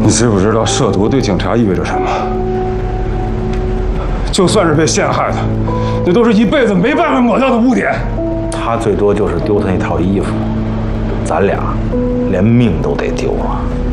你知不知道涉毒对警察意味着什么？就算是被陷害的，那都是一辈子没办法抹掉的污点。 他最多就是丢他那套衣服，咱俩连命都得丢啊。